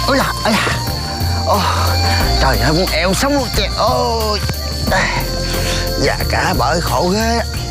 Ôi là, ôi là. Ồ, trời ơi, muốn eo sống luôn kìa. Ôi, dạ cả bởi khổ ghê.